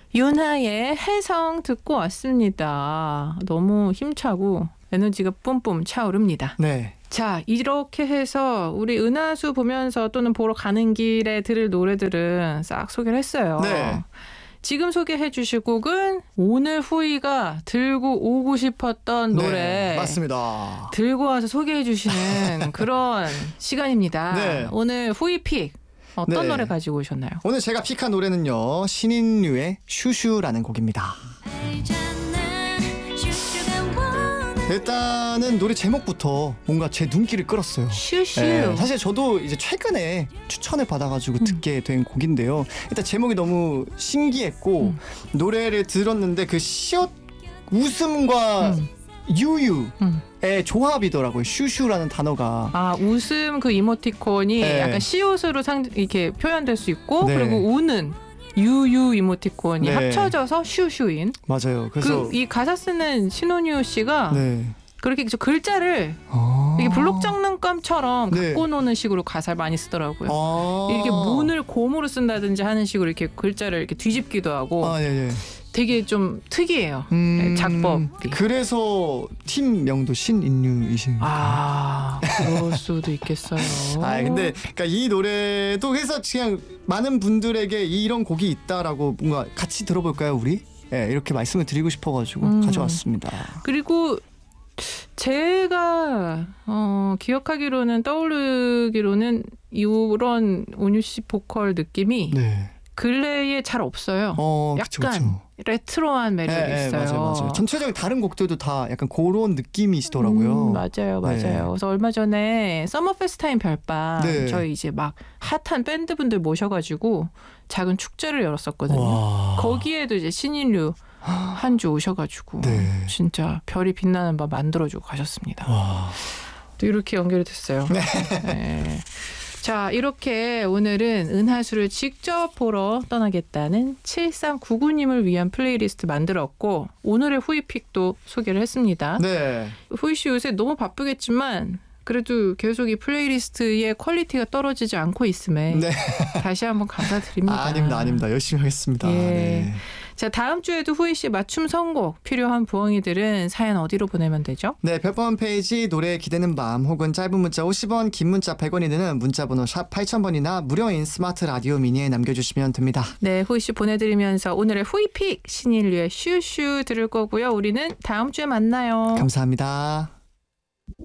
윤하의 혜성 듣고 왔습니다. 너무 힘차고 에너지가 뿜뿜 차오릅니다. 네. 자, 이렇게 해서 우리 은하수 보면서 또는 보러 가는 길에 들을 노래들은 싹 소개를 했어요. 네. 지금 소개해 주실 곡은 오늘 후이가 들고 오고 싶었던 노래. 네, 맞습니다. 들고 와서 소개해 주시는 그런 시간입니다. 네. 오늘 후이픽 어떤 네. 노래 가지고 오셨나요? 오늘 제가 픽한 노래는요. 신인류의 슈슈라는 곡입니다. 일단은 노래 제목부터 뭔가 제 눈길을 끌었어요. 슈슈. 네, 사실 저도 이제 최근에 추천을 받아가지고 듣게 된 곡인데요. 일단 제목이 너무 신기했고 노래를 들었는데 그 시옷 웃음과 유유의 조합이더라고요. 슈슈라는 단어가. 아, 웃음 그 이모티콘이 네. 약간 시옷으로 이렇게 표현될 수 있고 네. 그리고 우는 유유 이모티콘이 네. 합쳐져서 슈슈인. 맞아요. 그래서 이 가사 쓰는 신혼유 씨가 네. 그렇게 저 글자를 이게 블록 장난감처럼 네. 갖고 노는 식으로 가사를 많이 쓰더라고요. 이렇게 아. 문을 곰으로 쓴다든지 하는 식으로 이렇게 글자를 이렇게 뒤집기도 하고 아, 네. 되게 좀 특이해요. 네, 작법. 그래서 팀명도 신인류이신. 아, 그럴 수도 있겠어요. 아, 근데 그러니까 이 노래도 해서 그냥 많은 분들에게 이런 곡이 있다라고 뭔가 같이 들어볼까요, 우리? 네, 이렇게 말씀을 드리고 싶어가지고 가져왔습니다. 그리고 제가 기억하기로는 떠오르기로는 이런 온유 씨 보컬 느낌이 네. 근래에 잘 없어요. 그쵸, 약간 그쵸. 레트로한 매력이 네, 있어요. 맞아요. 전체적인 다른 곡들도 다 약간 그런 느낌이시더라고요. 맞아요. 네. 그래서 얼마 전에 서머 페스타임 별밤 네. 저희 이제 막 핫한 밴드분들 모셔가지고 작은 축제를 열었었거든요. 와. 거기에도 이제 신인류 한 주 오셔가지고 네. 진짜 별이 빛나는 밤 만들어주고 가셨습니다. 와. 또 이렇게 연결이 됐어요. 네. 자, 이렇게 오늘은 은하수를 직접 보러 떠나겠다는 7399님을 위한 플레이리스트 만들었고 오늘의 후이픽도 소개를 했습니다. 네. 후이 씨 요새 너무 바쁘겠지만 그래도 계속 이 플레이리스트의 퀄리티가 떨어지지 않고 있음에 네. 다시 한번 감사드립니다. 아닙니다. 열심히 하겠습니다. 예. 네. 자, 다음 주에도 후이 씨 맞춤 선곡 필요한 부엉이들은 사연 어디로 보내면 되죠? 네, 별밤 페이지 노래에 기대는 밤 혹은 짧은 문자 50원, 긴 문자 100원이 드는 문자번호 샵 8000번이나 무료인 스마트 라디오 미니에 남겨주시면 됩니다. 네, 후이 씨 보내드리면서 오늘의 후이픽 신인류의 슈슈 들을 거고요. 우리는 다음 주에 만나요. 감사합니다.